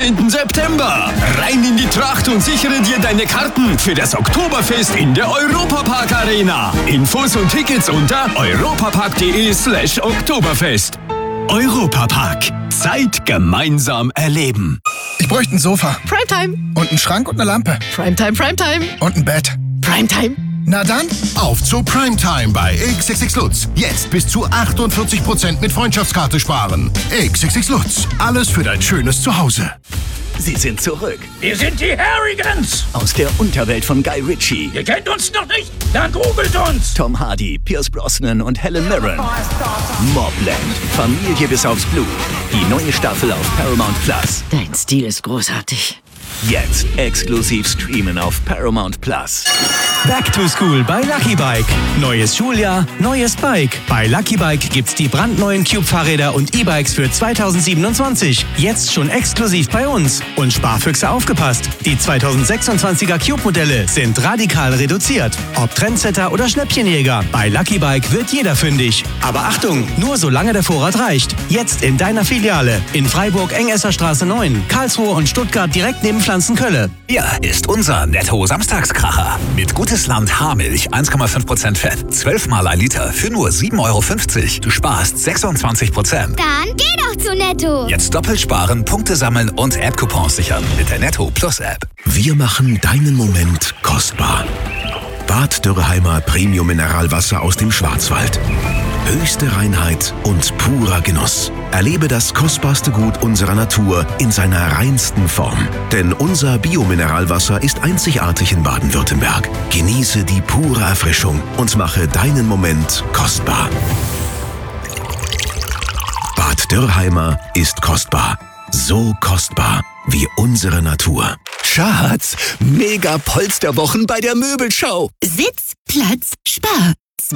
15. September. Rein in die Tracht und sichere dir deine Karten für das Oktoberfest in der Europapark Arena. Infos und Tickets unter europapark.de/Oktoberfest. Europapark. Zeit gemeinsam erleben. Ich bräuchte ein Sofa. Primetime. Und einen Schrank und eine Lampe. Primetime, Primetime. Und ein Bett. Primetime. Na dann, auf zu Primetime bei XXX Lutz. Jetzt bis zu 48% mit Freundschaftskarte sparen. XXX Lutz. Alles für dein schönes Zuhause. Sie sind zurück. Wir sind die Harrigans. Aus der Unterwelt von Guy Ritchie. Ihr kennt uns noch nicht? Dann googelt uns. Tom Hardy, Pierce Brosnan und Helen Mirren. Mobland. Familie bis aufs Blut. Die neue Staffel auf Paramount Plus. Dein Stil ist großartig. Jetzt exklusiv streamen auf Paramount Plus. Back to School bei Lucky Bike. Neues Schuljahr, neues Bike. Bei Lucky Bike gibt's die brandneuen Cube-Fahrräder und E-Bikes für 2027. Jetzt schon exklusiv bei uns. Und Sparfüchse aufgepasst. Die 2026er Cube-Modelle sind radikal reduziert. Ob Trendsetter oder Schnäppchenjäger, bei Lucky Bike wird jeder fündig. Aber Achtung, nur solange der Vorrat reicht. Jetzt in deiner Filiale. In Freiburg, Engesserstraße 9, Karlsruhe und Stuttgart direkt neben Pflanzenkölle. Hier ist unser Netto-Samstagskracher. Mit Gutes Land Haarmilch, 1,5% Fett, 12 mal 1 Liter für nur 7,50 €. Du sparst 26%. Dann geh doch zu Netto. Jetzt doppelt sparen, Punkte sammeln und App-Coupons sichern mit der Netto Plus App. Wir machen deinen Moment kostbar. Bad Dürrheimer Premium Mineralwasser aus dem Schwarzwald. Höchste Reinheit und purer Genuss. Erlebe das kostbarste Gut unserer Natur in seiner reinsten Form. Denn unser Biomineralwasser ist einzigartig in Baden-Württemberg. Genieße die pure Erfrischung und mache deinen Moment kostbar. Bad Dürrheimer ist kostbar. So kostbar wie unsere Natur. Schatz, mega Polsterwochen bei der Möbelschau. Sitz, Platz, Spar.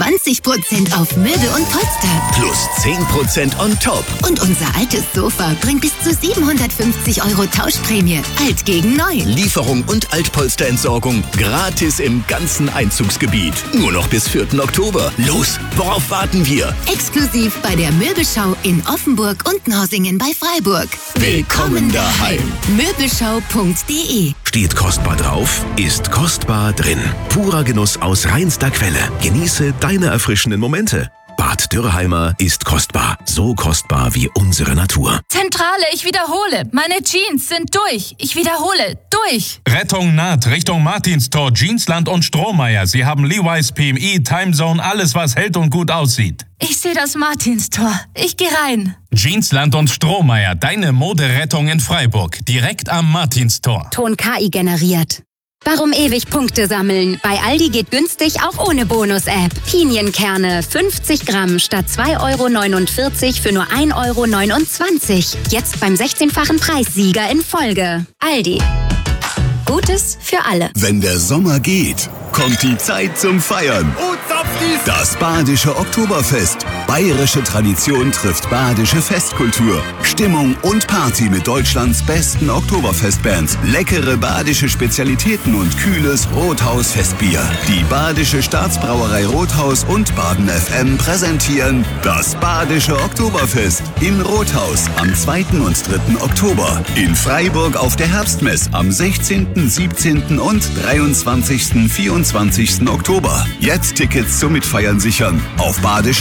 20% auf Möbel und Polster. Plus 10% on top. Und unser altes Sofa bringt bis zu 750 € Tauschprämie. Alt gegen neu. Lieferung und Altpolsterentsorgung gratis im ganzen Einzugsgebiet. Nur noch bis 4. Oktober. Los, worauf warten wir? Exklusiv bei der Möbelschau in Offenburg und Norsingen bei Freiburg. Willkommen daheim. Möbelschau.de. Steht kostbar drauf, ist kostbar drin. Purer Genuss aus reinster Quelle. Genieße deine erfrischenden Momente. Bad Dürrheimer ist kostbar. So kostbar wie unsere Natur. Zentrale, ich wiederhole. Meine Jeans sind durch. Ich wiederhole, durch. Rettung naht Richtung Martinstor, Jeansland und Strohmeier. Sie haben Levi's, PMI, Timezone, alles was hält und gut aussieht. Ich sehe das Martinstor. Ich gehe rein. Jeansland und Strohmeier, deine Moderettung in Freiburg. Direkt am Martinstor. Ton KI generiert. Warum ewig Punkte sammeln? Bei Aldi geht günstig auch ohne Bonus-App. Pinienkerne 50 Gramm statt 2,49 € für nur 1,29 €. Jetzt beim 16-fachen Preissieger in Folge. Aldi. Gutes für alle. Wenn der Sommer geht, kommt die Zeit zum Feiern. Das Badische Oktoberfest. Bayerische Tradition trifft badische Festkultur. Stimmung und Party mit Deutschlands besten Oktoberfestbands. Leckere badische Spezialitäten und kühles Rothaus-Festbier. Die Badische Staatsbrauerei Rothaus und Baden FM präsentieren das Badische Oktoberfest in Rothaus am 2. und 3. Oktober. In Freiburg auf der Herbstmess am 16., 17. und 23., 24. Oktober. Jetzt Tickets zum Mitfeiern sichern auf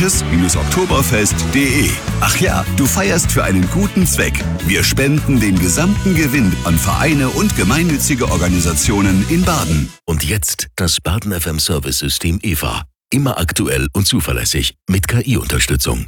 badisches-oktoberfest.de. Ach ja, du feierst für einen guten Zweck. Wir spenden den gesamten Gewinn an Vereine und gemeinnützige Organisationen in Baden. Und jetzt das Baden FM Service System EVA. Immer aktuell und zuverlässig mit KI-Unterstützung.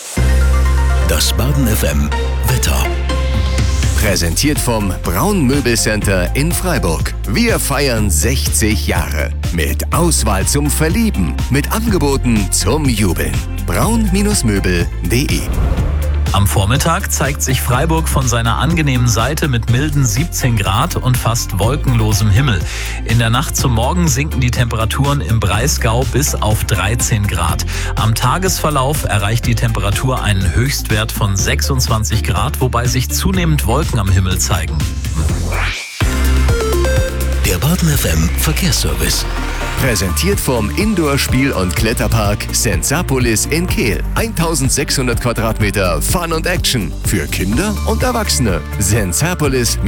Das Baden FM Wetter. Präsentiert vom Braun Möbelcenter in Freiburg. Wir feiern 60 Jahre. Mit Auswahl zum Verlieben. Mit Angeboten zum Jubeln. braun-möbel.de. Am Vormittag zeigt sich Freiburg von seiner angenehmen Seite mit milden 17 Grad und fast wolkenlosem Himmel. In der Nacht zum Morgen sinken die Temperaturen im Breisgau bis auf 13 Grad. Am Tagesverlauf erreicht die Temperatur einen Höchstwert von 26 Grad, wobei sich zunehmend Wolken am Himmel zeigen. Der Baden FM Verkehrsservice. Präsentiert vom Indoor-Spiel- und Kletterpark Sensapolis in Kehl. 1600 Quadratmeter Fun und Action für Kinder und Erwachsene. Sensapolis